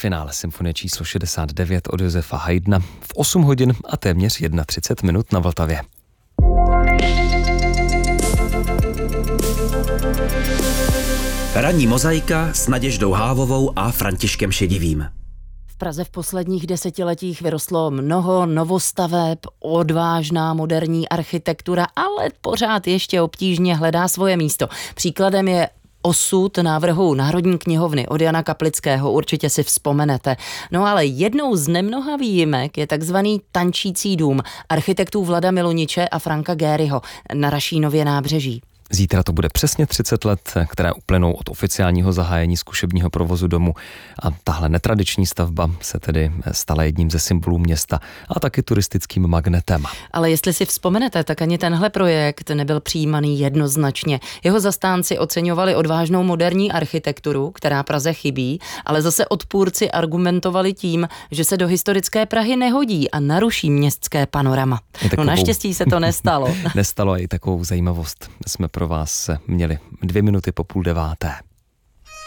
finále symfonie číslo 69 od Josefa Haydna v 8 hodin a téměř 31 minut na Vltavě. Ranní mozaika s Naděždou Hávovou a Františkem Šedivým. V Praze v posledních desetiletích vyrostlo mnoho novostaveb, odvážná moderní architektura, ale pořád ještě obtížně hledá svoje místo. Příkladem je osud návrhu Národní knihovny od Jana Kaplického, určitě si vzpomenete. No ale jednou z nemnoha výjimek je takzvaný Tančící dům architektů Vlada Miluniče a Franka Gehryho na Rašínově nábřeží. Zítra to bude přesně 30 let, které uplynou od oficiálního zahájení zkušebního provozu domu a tahle netradiční stavba se tedy stala jedním ze symbolů města a taky turistickým magnetem. Ale jestli si vzpomenete, tak ani tenhle projekt nebyl přijímaný jednoznačně. Jeho zastánci oceňovali odvážnou moderní architekturu, která Praze chybí, ale zase odpůrci argumentovali tím, že se do historické Prahy nehodí a naruší městské panorama. No naštěstí se to nestalo. Nestalo, a i takovou zajímavost jsme pro vás měli 2 minuty po 8:30.